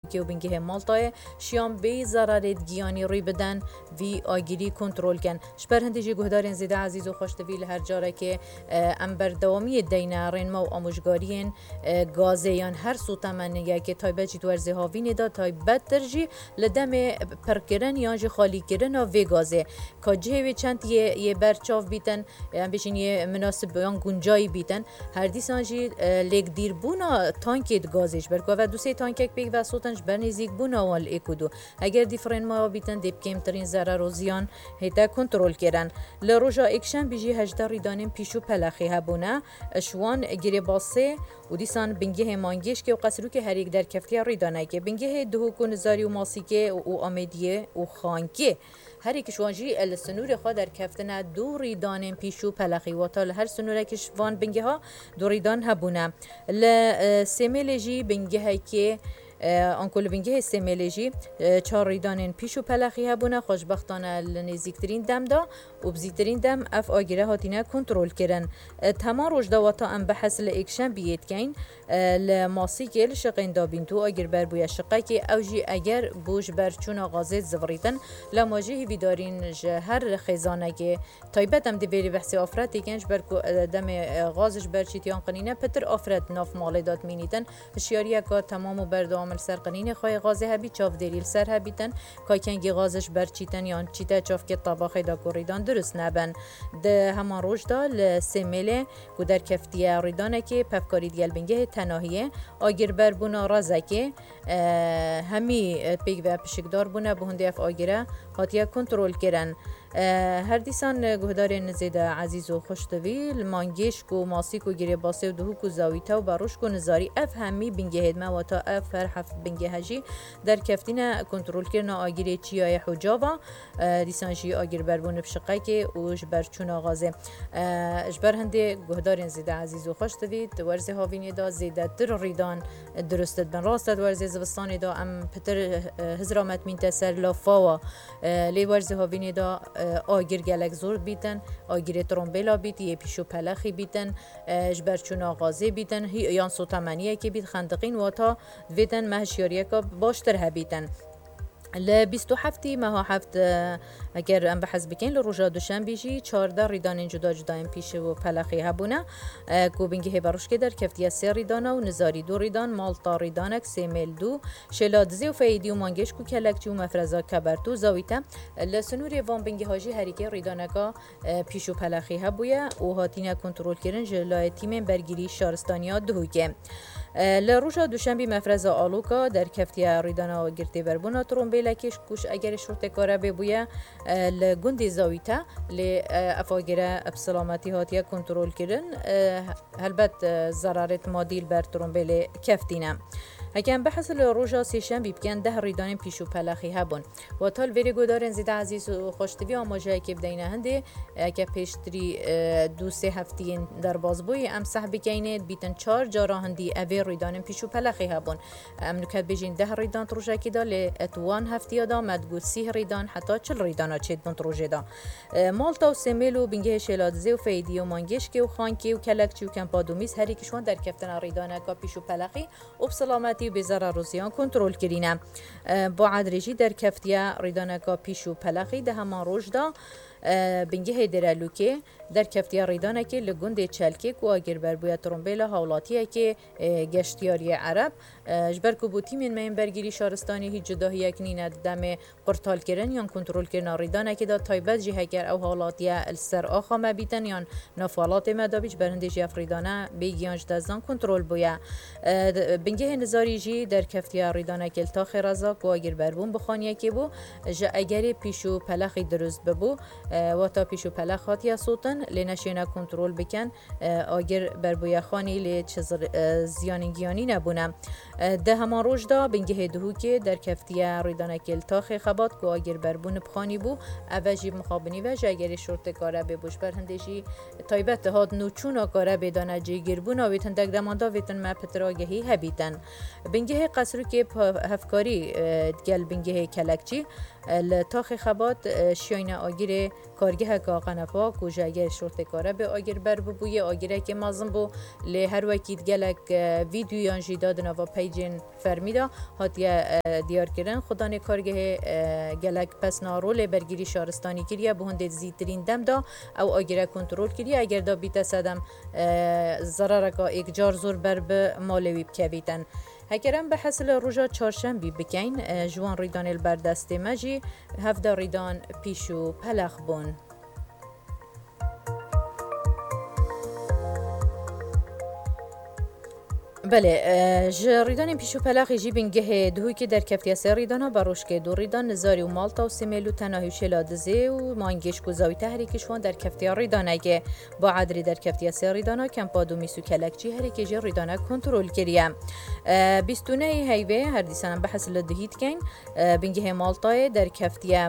که و بینگه مالتای شیام بی ضررت گیانی روی بدن وی آگیری کنترل کن شبر هندی جی گهدارین زیده عزیز و خوشتویل هر جاره که ام بردوامی دینه رین ما و آموشگارین گازیان هر سوتا من نگه که تایبت جی دورزه هاوین دا تایبت درجی لدم پرکرن یا جی خالی کرن و وی گازه که جهوی چند یه برچاو بیتن ام بشین یه مناسب بیان گنجایی بیتن هر دیسان جی لیک دیر بونا تانکید گازش برکو و دوسه تانکک بیگ و سوتنش برنزیک بونا وال اکودو اگر دیفرین ما بیتن دیب کمترین ضرر و زیان هیتا کنترل کردن لروجا اکشن بیجی 18 ریدانیم پیشو پلخی هبونه شوان گیری باسه و دیسان بنگه مانگیش که و قصرو که هر یک در کفتیا ریدانه که بنگه دهو کنزاری و ماسیکه و آمیدیه و خانکه هر یک شوانجی السنور خود در کفتنه دو ریدان پیشو پلخی و تا هر سنوره که شوان بنگه ها دو ریدان هبونه لسیملجی بنگه که آنکل بینگه سیملجی 4 ریدان پیشو پلخی هبونه خوشبختانه لنزیکترین دم دا و بزیترین دم اف آگیره هاتینه کنترول کرن تمام روش دواتا ام بحث لإکشن بیت کین لماسی که لشقین دابین تو آگیر بر بویا شقه که اوجی اگر بوش برچون آغازت زوریتن لماجه بیدارین هر خیزانه که تایبت هم دیویری بحثی آفرت دیگنش برکو دم غازش برچیتیان قنینه پتر آفرت ناف مالی داد مینیتن هشیاریه که تمام و بردام سر قنینه خواه غازه هبی چاف دیریل سر هبیتن که کنگی غازش برچیتن یا چیتا چاف که طباخی دا کوریدان درست نبن ده همان روش دا لسیمله که در کفتیه ریدانه که پفکاری دیل بنگه تناهیه آگیر بر بونا رازه که همی پیگ و پشکدار بونه بهنده اف آگیره هاتیه کنترول کرن هر دیسان گهدار نزیده عزیز و خوشتویل مانگیش کو ماسی کو گیری باسه و دهو کو زاویتا و باروش کو نزاری اف همی بینگه هدمه و تا اف هر هفت بینگه هجی در کفتین کنترول کرنا آگیری چیای حجابا دیسان جی آگیر بربون بشقه که اوش برچون آغازه اجبر هنده گهدار نزیده عزیز و خوشتویل ورزه هاوینی دا زیده در ریدان درستت بن راستت ورزه زوستانی دا ام پتر هزرامت مین تسر لافاوا لی ورزه هاوینی دا آگیر گلک زور بیتن آگیر ترومبیلا بیت یه پیشو پلخی بیتن جبرچون آغازه بیتن یان سوتامنیه که بیت خندقین و تا ویتن مهشیاریه که باشتر هبیتن ل 27 ماه هفت اگر ام بحث بکن لروجا دوشنبه جی 14 ریدان جدا جدا ام پیش و پلخی هبونه کو بینگه باروش که در کفتیه 3 ریدان و نزاری 2 ریدان مالتا ریدانک سیمل 2 شلادزی و فیدی و مانگش کو کلکچی و مفرزا کبرتو زاویتا لسنوری وان بینگه هاجی هریکه ریدانکا پیش و پلخی هبویه و هاتینه کنترل کردن جلای تیم برگیری شهرستانیا دهوکه لروجا دوشنبه مفرزا آلوکا در کفتیه ریدانا گرتی بربونا ترومبیلکش کوش اگر شرط کاره ببویه لگوندی زاویتا ل افاگیره بسلامتی هاتیه کنترل کردن البته ضررت مادیل بر ترومبیل کفتینه هکن بحث لروجا سیشن بیبکن 10 ریدان پیشو پلخی هبون و تال ویری گودارن زیده عزیز و خوشتوی آماجه که بدینه هنده که پیشتری 2-3 هفتین در بازبوی ام صحبی کینه بیتن 4 جارا هندی اوی ریدان پیشو پلخی هبون ام نکت بیجین 10 ریدان تروجه که دا لاتوان هفتی دا مدگو 30 ریدان حتی 40 ریدان چید بون تروجه دا مالتا و سمیلو بینگه شلادزه و فیدی و مانگش که و خانکی و کلکچی و کمپادومیز هری کشوان در کفتن ریدان که پیشو پلخی و بسلامت و بزار روزیان کنترل کردیم با عدرجی در کفتیا ریدانکا پیشو پلخی ده همان روز دا بنگه درالوکه در کفتیا ریدانه که لگوند چلکه کو آگر بر بویا ترومبیلا حولاتیه که گشتیاری عرب جبر کو بو تیمین مین برگیری شهرستانی هیچ جداهی اکنین دم قرطال کردن یا کنترل کردن ریدانه که دا تایبت جه اگر او حولاتیه السر آخا مبیتن یا نفالات مدابیج برنده جه افریدانه بیگیانج دزان کنترل بویا بنگه نزاری جی در کفتیا ریدانه که التا خیرازا کو آگر بربون بخانیه که بو جه اگر پیشو پلخی درست ببو و تا پیشو پلخ هاتیه صوتن لنشینا کنترل بکن آگر بر بویا خانی لی زیانگیانی نبونه ده همان روش دا بنگه دهو که در کفتیه ریدانه که التاخ خبات که آگر بربون بخانی بو اوجی مخابنی و جاگری شورت کاره ببوش برهنده جی تایبت هاد نوچون کاره بدانه جی گربون آویتن دک دمانده ویتن ما پتراگهی هبیتن بنگه قصرو که هفکاری گل بنگه کلکچی التاخ خبات شیاین آگر کارگه که قنفا که جاگر شورت کاره به آگر بر ببویه آگره که مازم بو لی هر وکیت گلک ویدیویان جی دادن و پیجین فرمیدا هاتیه دیار کردن خدانه کارگه گلک پس نارول برگیری شارستانی کریه به هنده زیدترین دم دا او آگره کنترل کریه اگر دا بیت سدم ضررکا ایک جار زور بر به مالوی بکویتن هکرم به حاصل روژا چهارشنبه بکین جوان ریدان البردست مجی هفده ریدان پیشو پلخ بون. بله ریدان پیشو پلاخی جی بنگه دهوی که در کفتی سه ریدانا باروش که دو ریدان نزاری و مالتا و سیملو تناهی شلادزه و مانگیش کوزاوی تحریکشوان در کفتی ریدانا که با عدری در کفتی سه ریدانا کمپادو میسو کلکچی هریکی جی ریدانا کنترل کریم بیستونه هیوه هر دیسان بحث لدهید کن بنگه مالتا در کفتی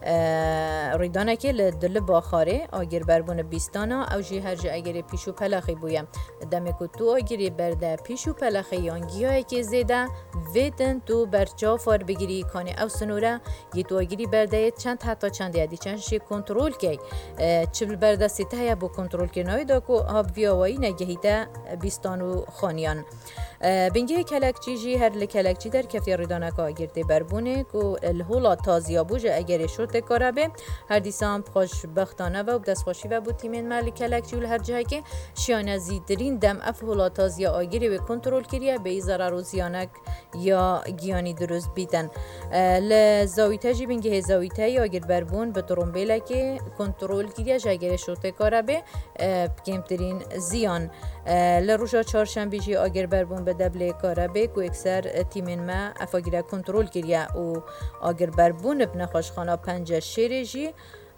ریدانا که لدل باخاره آگر بربون بیستانا او جی هر جی اگر پیشو پلاخی بویم دمکو تو آگری برده پیشو پلخیان گیاه که زیده ویدن تو برچافار بگیری کنه او سنوره یه تو آگیری برده حتی چند یادی چند شی کنترل کی چبل برده سیته یا با کنترل کنای دا که هاب ویاوایی نگهیده بیستانو خانیان بنگه کلکچی جی هر لکلکچی در کفی ریدانه که آگرده بربونه که الهولا تازیا بوجه اگر شرط کاره به هر دیسان خوش بختانه و دست خوشی و بود تیمین مالی کلکچی و هر جایی که شیانه زیدرین دم افهولا تازیا آگری و کنترل کریه به ضرر و زیانک یا گیانی درست بیتن لزاویته جی بنگه زاویته یا آگر بربون به ترومبیله که کنترل کریه جاگر شرط کاره به کمترین زیان لروژا چهارشنبه جی آگر بربون به دبل کاره به که اکثر تیمین ما افاگیره کنترل کریه و آگر بربون بنخوش خانه پنج شیر جی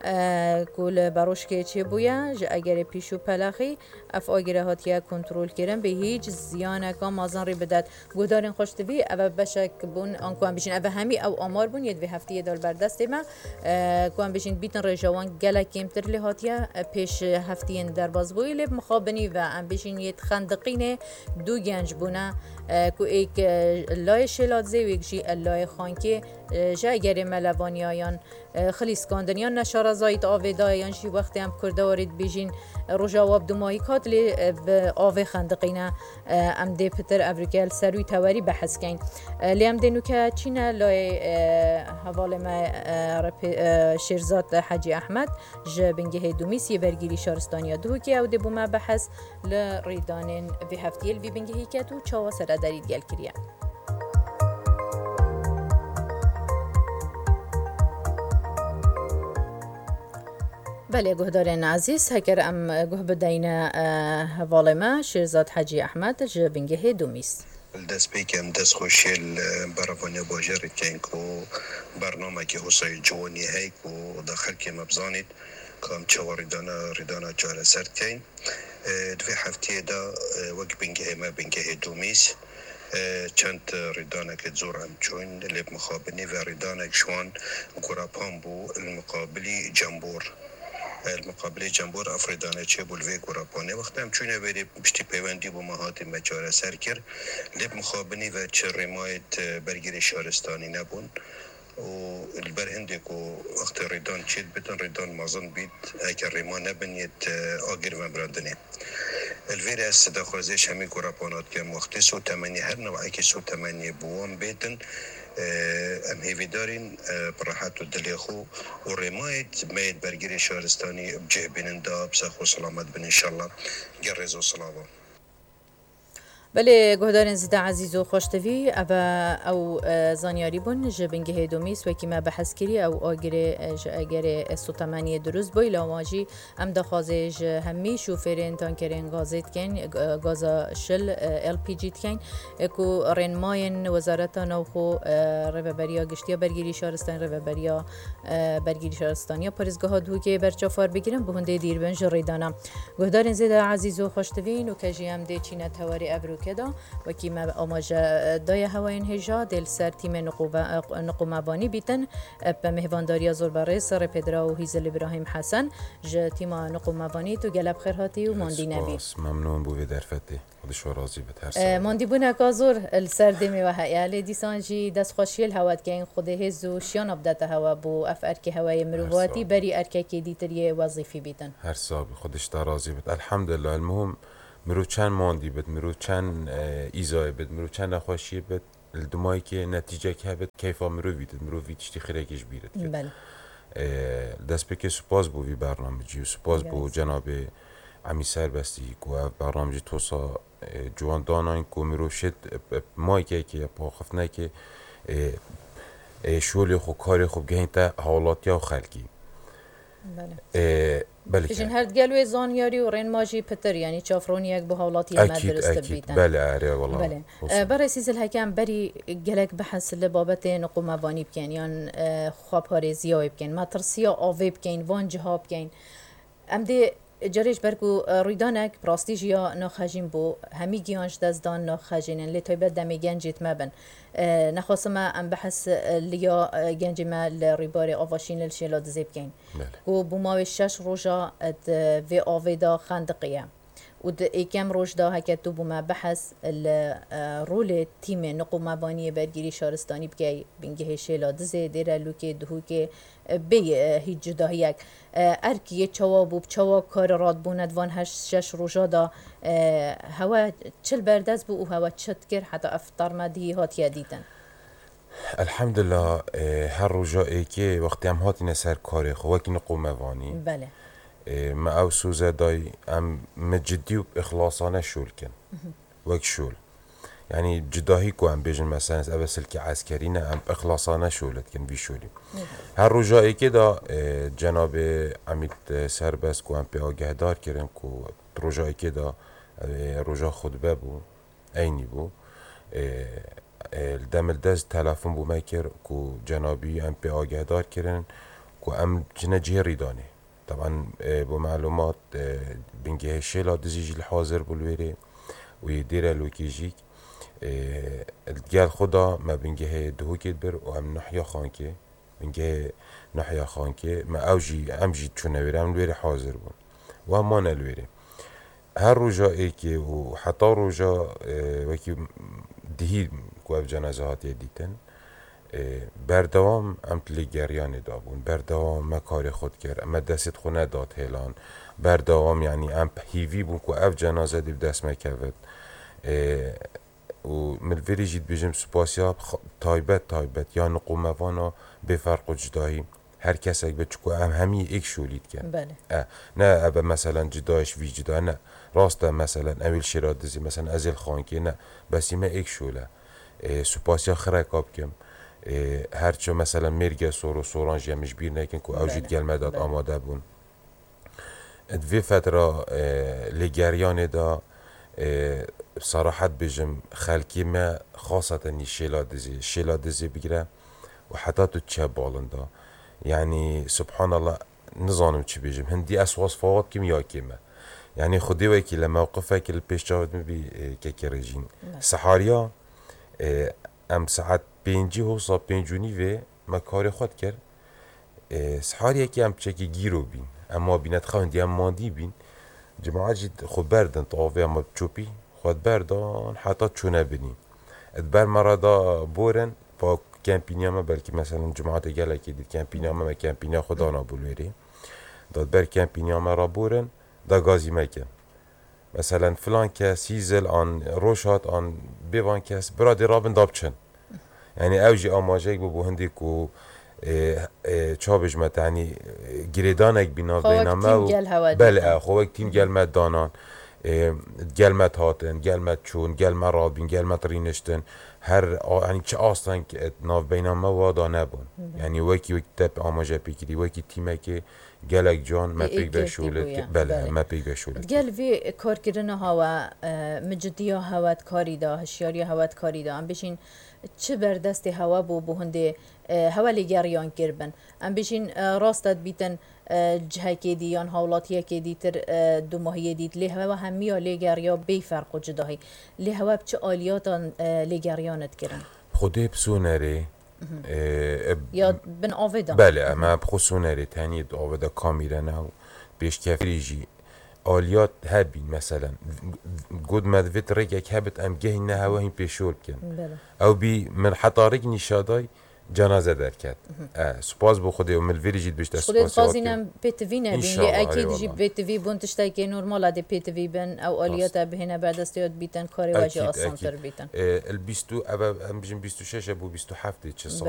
کل باروش که چه بویا اگر پیشو پلاخی اف آگره هاتیه کنترل کردن به هیچ زیان که مازن ری بدد گودارین خوشتوی او بشک بون آنکو هم بشین او همی او آمار بون ید به هفته دال بردست ما کو هم بشین بیتن رجوان گله کمتر لی هاتیه پیش هفته در باز بوی لب مخابنی و هم بشین ید خندقین دو گنج بونه کو ایک لای شلادزه و ایک جی لای خانکی جا اگر ملوانی آیان خلیص کندنیان نشار زایت آویدا یان شی وقتی هم کرده وارد بیجین روجاواب دو ماهی کاتلی به آوی خندقینه ام دی پتر افریکل سروی تواری بحث کن لیم دینو که چینه لای حواله ما شیرزاد حاجی احمد ج بنگه دومیسی برگیری شارستانیا دو که او دی بوما بحث لریدانین وی هفتیل وی بنگهی که تو چاوا سر دارید گل کریه بله گهدارین عزیز هکر ام گه بدین حواله ما شیرزاد حاجی احمد ج بنگه دومیس دست بیکم دست خوشیل برابانی باجر کن که برنامه که حسای جوانی هی که داخل که مبزانید کام چوار ریدانا چاره سرد کن دوی هفته دا وقت بنگه ما بنگه دومیس چند ریدانه که زور هم چون لب مخابنی و ریدانه شوان گراپان بو المقابلی جنبور المقابله جنبور افریدانه چه بولوی گراپانه وقتی هم چونه بری پشتی پیوندی با مهات مچاره سر کرد لب مخابنی و چه رمایت برگیر شارستانی نبون و البرهنده که وقت ریدان چید بتن ریدان مازن بید اگر رما نبنید آگر و برندنه الویر از صدا خوزش همین گراپانات که وقتی سو تمنی هر نوعی که سو تمنی بوان بیتن ام هیوی دارین براحت و دلی خو و رمایت مید برگیر شهرستانی بجه بیننده بسخ و سلامت بین انشالله گرز و سلامه بله گهدارن زده عزیز و خوشتوی او زانیاری بون جبنگه دومیس و که ما بحث کری او اگر سوتمانی دروز بای لاماجی ام دخوازه همی شوفرین تانکرین گازت کن گازا شل LPG کن اکو رنماین وزارت نوخو روبریا گشتیا برگیری شهرستان روبریا برگیری شهرستانیا پارزگاه ها دو که برچافار بگیرن به هنده دیر بنج ریدانا گهدارن زده عزیز و خوشتوین و کجی هم ده چینه تواری ابرو کدا و کی ما آماج دای هواین هجا دل سر تیم نقومبانی بیتن به مهوانداری زور برس پدرا و هیزل ابراهیم حسن ج تیم نقومبانی تو گلب خیر هاتی و ماندی نبی ممنون بو درفتی خودش راضی به ترس ماندی بونا کازور السردمی و هیالی دیسانجی دست خوشیل هوات که این خود هزو شیان ابدت هوا بو اف ارکی هوای مروواتی بری ارکی که دیتری وظیفی بیتن هر صاحب خودش راضی بد الحمدلله المهم مرو چند ماندی بد مرو چند ایزای بد مرو چند نخوشی بد الدمایی که نتیجه که بد کیفا مرو بیدد مرو ویتشتی خیرکش بیرد بله دست بکی سپاس بو وی برنامجی و سپاس بو جناب عمی سربستی که برنامجی توسا جوان داناین که مرو شد مایی که پا خفنه که شولی خو کاری خوب گهین تا حالاتی و خلکی بله بجن هرد گلوی زانیاری و رین ماجی پتر یعنی چافرونی یک به حالاتی مدرسه بیتن بله آره والله برای سیزل حکم بری گلک بحث لبابت نقومبانی بکن یان خواب هارزی های بکن مطرسیا آوی بکن وان جهاب بکن امده جریش برکو ریدانک پراستیجیا ناخجین بو همی گیانش دزدان ناخجینن لطیبت دمی گنجیت مبن نخواستم ام بحث لیا گنجی ما لریبار آواشین للشیلاد زیبکین و بوماوی 6 روژا وی آویدا خندقیه و ایکم روش دا هکتو بوما بحث رول تیم نقومبانی برگیری شارستانی بکی بینگه شیلاد زیدیره لوکی دهو که بی هیچ جداهیک ارکی چوا بوب چوا کار راد بوند وان 6 روژا دا هوا چل بردز بو و هوا چتکر حتی افتار مدهی هاتیه دیتن الحمدلله هر روژا ایکی وقتی هم هاتی نسر کاری خواهی نقومبانی بله ما او سوزه دای ام مجدی و اخلاصانه شول کن وک شول يعني جداهي كو ام بيجن مثلا ابسل كي عسكري ام اخلاصانه شولت كن بيشولي هر رجاء كده جناب عميد سربس كو ام بي آگهدار كرن كو رجاء كده رجاء خطبه بو عيني بو الدم الدز تلفون بو ماكر كو جنابي ام بي آگهدار كرن كو ام جنه جهري دانه طبعا بمعلومات بنجه شيلا دزيجي الحاضر بالويري ويدير الوكيجيك الجال خدا ما بنجه دهوكيت بر وهم نحيا خانكي بنجه نحيا خانكي ما اوجي امجي تشونا ويرام الويري حاضر بون وهمان الويري هر رجا ايكي وحتى رجا وكي دهي كواب جنازهات يديتن بردوام ام تلیگریان دابون بردوام مکاری خود کرد اما دست خونه داد هیلان بردوام یعنی ام هیوی بون که اف جنازه دیو دست مکود و ملویری جید بیجم سپاسیا تایبت یا نقوموانا بفرق و جدایی هر کس اگه بچکو همی ایک شولید کن بله نه ابا مثلا جدایش وی جدا نه راسته مثلا اول شیراد دزی مثلا ازل خانکی نه بس ایمه ایک شوله سپاسیا خرکاب کم هرچه مثلا مرگ سورانج یمش بیر نکن که اوجید گلمداد آماده بون دوی فتره لگریان دا صراحت بجم خلکی ما خاصتا شیلادزی بگیره و حتی تو چه بالندا یعنی سبحان الله نظانم چی بجم هندی اسواس فواد کم یا کمه یعنی خودی وکی لموقفه که الپیش جاود مبی که رجین سحاریا ام ساعت 5 حوصا 5 و ما کار خود کرد سحاریا که ام چکی گیرو بین اما بینت خواهندی ام ماندی بین جماعت جید خود بردن طاوه اما چوپی خود بردن حتی چونه بینیم ادبر مرادا بورن با کمپینیا ما بلکه مثلا جماعت گله که دید کمپینیا ما کمپینیا خدا نبولویری داد بر کمپینیا ما را بورن دا گازی مکن مثلا فلان کس سیزل آن روشات آن بیوان کس برادی رابن دابچن یعنی اوجی آماجه بو هندی کو چابش متعنی گریدانک بینا بینامه بله خوک تیم گلمت دانان گلمت هاتن گلمت چون گلمت رابین گلمت رینشتن هر یعنی چه آستان که ناو بینامه وادا نبون یعنی وکی تپ آماجه پیکری وکی تیمه که گلک جان ما پیک بشولت بله ما پیک بشولت گل وی کار کردن هوا مجدیا هوات کاری دا هشیاری هوات کاری دا ام بشین چه بردست هوا بو هنده هوا لگریان کربن ام بشین راستت بیتن جهه که دی یا حولاتیه که دی تر دو ماهیه دید لی هوا همیا لگریا بی فرق و جداهی لی هوا بچه آلیاتان لگریانت کرن خوده بسونره یا بن آویدان بله اما بخصونره تنید آویده کامیرنه و بیش کفریجی آلیات هبین مثلا گود مدوید رگک هبت ام گهی نه هوا هین پیشول کن او بی من حطارک نشادای جنازه درکت سپاس بو خوده و ملویری جید بیشتر خودت خازینم پیتوی نبین لی اکید جی پیتوی بونتشتای که نورمال دی پیتوی بن او آلیاتا بهینه بعد استیاد بیتن کاری واجه آسان تر بیتن البیستو ام بجیم 26 ابو 27 چه سال